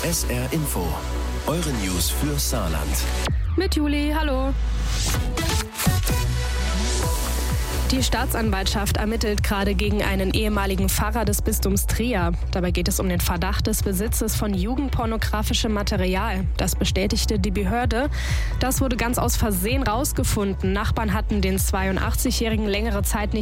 SR Info, eure News für Saarland. Mit Juli, hallo. Die Staatsanwaltschaft ermittelt gerade gegen einen ehemaligen Pfarrer des Bistums Trier. Dabei geht es um den Verdacht des Besitzes von jugendpornografischem Material. Das bestätigte die Behörde. Das wurde ganz aus Versehen rausgefunden. Nachbarn hatten den 82-Jährigen längere Zeit nicht